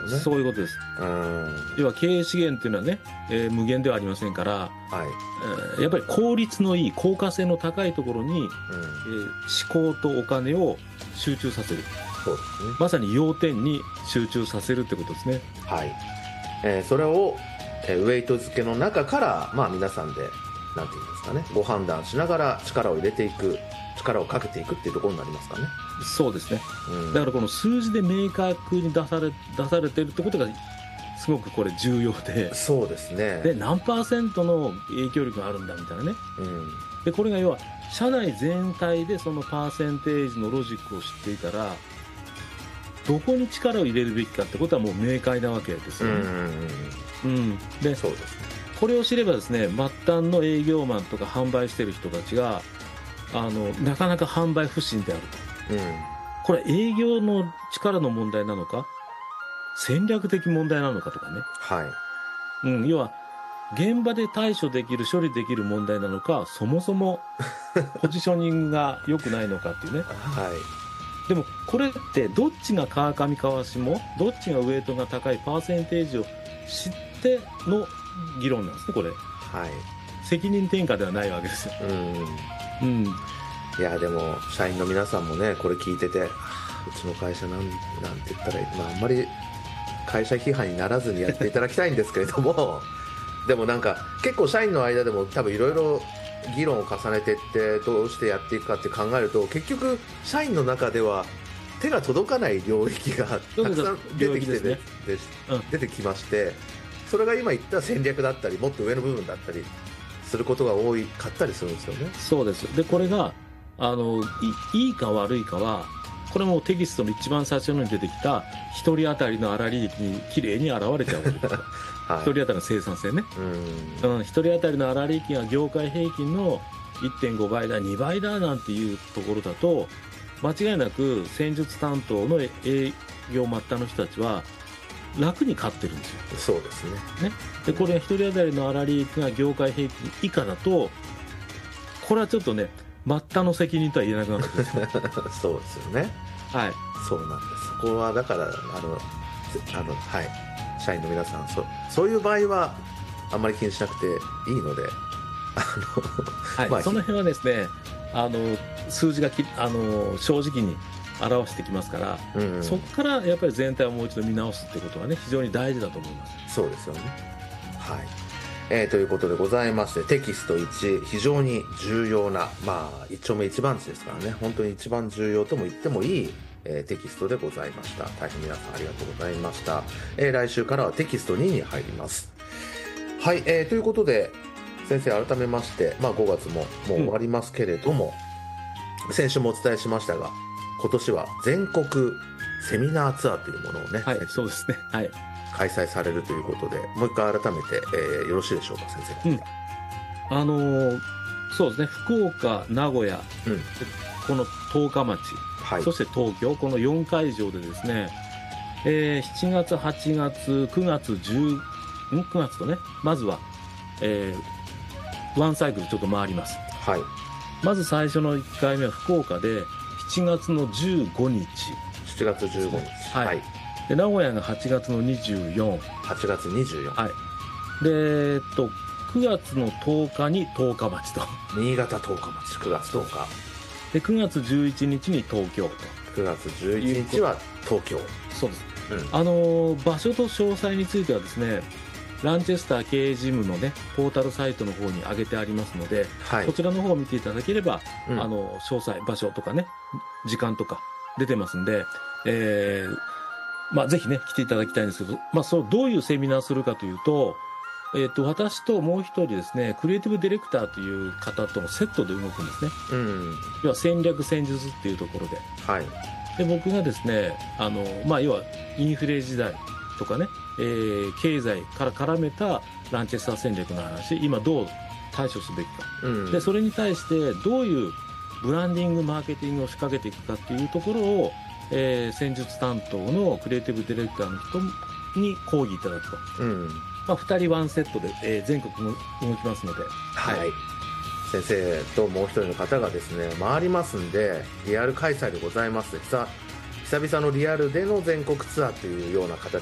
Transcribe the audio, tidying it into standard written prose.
よね。 そういうことです。要は経営資源っていうのはね、無限ではありませんから、 はい、 やっぱり効率のいい効果性の高いところに、思考とお金を集中させる。 そうですね。 まさに要点に集中させるってことですね。 はい。それを、ウェイト付けの中から、まあ、皆さんでなんていうんですかね、ご判断しながら力を入れていく、力をかけていくっていうところになりますかね。 そうですね、だからこの数字で明確に出されてるってことがすごくこれ重要で、 そうですね。 で何パーセントの影響力があるんだみたいなね、でこれが要は社内全体でそのパーセンテージのロジックを知っていたら、どこに力を入れるべきかってことはもう明快なわけですよね。でそうですね。 これを知ればですね、末端の営業マンとか販売してる人たちがなかなか販売不振であると、これ営業の力の問題なのか戦略的問題なのかとかね、要は現場で対処できる処理できる問題なのか、そもそもポジショニングが良くないのかっていうね、でもこれってどっちが川上川下、どっちがウェイトが高いパーセンテージを知っての議論なんですねこれ。責任転嫁ではないわけですよ。 いやでも社員の皆さんもね、これ聞いてて、うちの会社なんて言ったら、あんまり会社批判にならずにやっていただきたいんですけれどもでもなんか結構社員の間でも多分いろいろ議論を重ねていって、どうしてやっていくかって考えると、結局社員の中では手が届かない領域がたくさん出てきて、出てきまして、それが今言った戦略だったり、もっと上の部分だったりすることが多かったりするんですよね。 そうです。でこれがいいか悪いかは、これもテキストの一番最初に出てきた1人当たりの粗利益にきれいに現れちゃうわけです1人当たりの生産性ね、1人当たりの粗利益が業界平均の 1.5 倍だ2倍だなんていうところだと、間違いなく戦術担当の営業末端の人たちは楽に勝ってるんですよ。 そうですね。 でこれが1人当たりの粗利益が業界平均以下だと、これはちょっとね、末端の責任とは言えなくなってくるんですよそうですよね。そうなんです。そこはだから社員の皆さん、そういう場合はあんまり気にしなくていいので、 その辺はですね、数字が正直に表してきますから、そこからやっぱり全体をもう一度見直すってことはね、非常に大事だと思います。 そうですよね。ということでございまして、テキスト1、非常に重要な、一丁目一番地ですからね、本当に一番重要とも言ってもいい、テキストでございました。大変皆さんありがとうございました。来週からはテキスト2に入ります。ということで先生、改めまして、5月ももう終わりますけれども、先週もお伝えしましたが、今年は全国セミナーツアーというものをね、 そうですね、 開催されるということで、もう一回改めて、よろしいでしょうか、先生。 そうですね、福岡、名古屋、この十日町、そして東京、この4会場でですね、7月、8月、9月、9月とね、まずは、ワンサイクルちょっと回ります。まず最初の1回目は福岡で7月の15日。 7月15日。 で名古屋が8月の24。 8月24。 で9月の10日に十日町と。 新潟十日町、9月10日。 で9月11日に東京と。 9月11日は東京。 そうです。場所と詳細についてはですね、ランチェスター経営ジムのね、ポータルサイトの方に上げてありますので、こちらの方を見ていただければ、詳細、場所とかね、時間とか出てますんで、ぜひね、来ていただきたいんですけど、どういうセミナーするかというと、私ともう一人ですね、クリエイティブディレクターという方とのセットで動くんですね。要は戦略戦術っていうところで。で、僕がですね、要はインフレ時代とかね、経済から絡めたランチェスター戦略の話、今どう対処すべきか、でそれに対してどういうブランディングマーケティングを仕掛けていくかっていうところを、戦術担当のクリエイティブディレクターの人に講義いただくと、2人ワンセットで、全国も動きますので、 先生ともう一人の方がですね回りますんで、リアル開催でございます。久々のリアルでの全国ツアーというような形